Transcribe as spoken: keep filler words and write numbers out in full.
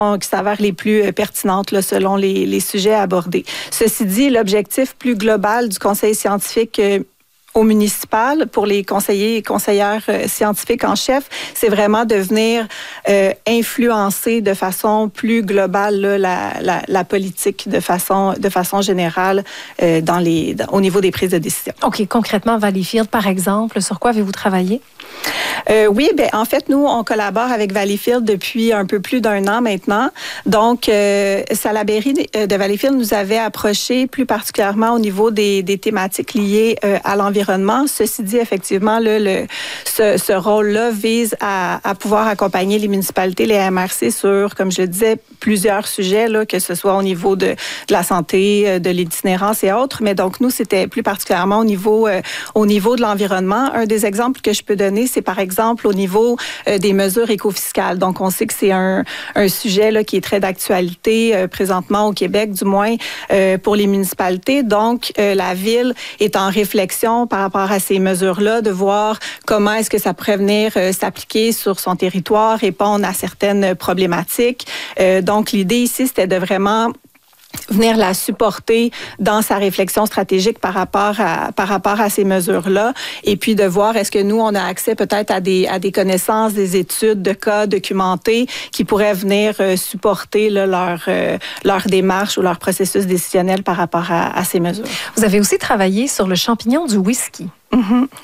qui s'avèrent les plus pertinentes là, selon les, les sujets abordés. Ceci dit, l'objectif plus global du conseil scientifique euh, au municipal, pour les conseillers et conseillères euh, scientifiques en chef, c'est vraiment de venir euh, influencer de façon plus globale là, la, la, la politique de façon, de façon générale euh, dans les, dans, au niveau des prises de décision. OK. Concrètement, Valleyfield, par exemple, sur quoi avez-vous travaillé? Euh, oui, ben en fait, nous, on collabore avec Valleyfield depuis un peu plus d'un an maintenant. Donc, euh, Salaberry de Valleyfield nous avait approché plus particulièrement au niveau des, des thématiques liées euh, à l'environnement. Ceci dit, effectivement, là, le, ce, ce rôle-là vise à, à pouvoir accompagner les municipalités, les M R C sur, comme je le disais, plusieurs sujets, là, que ce soit au niveau de, de la santé, de l'itinérance et autres. Mais donc, nous, c'était plus particulièrement au niveau, euh, au niveau de l'environnement. Un des exemples que je peux donner, c'est par exemple au niveau euh, des mesures écofiscales. Donc, on sait que c'est un, un sujet là, qui est très d'actualité euh, présentement au Québec, du moins euh, pour les municipalités. Donc, euh, la Ville est en réflexion par rapport à ces mesures-là, de voir comment est-ce que ça pourrait venir euh, s'appliquer sur son territoire, répondre à certaines problématiques. Euh, donc, l'idée ici, c'était de vraiment venir la supporter dans sa réflexion stratégique par rapport à par rapport à ces mesures-là, et puis de voir est-ce que nous on a accès peut-être à des à des connaissances, des études de cas documentés qui pourraient venir euh, supporter là, leur euh, leur démarche ou leur processus décisionnel par rapport à, à ces mesures. Vous avez aussi travaillé sur le champignon du whisky. Mm-hmm.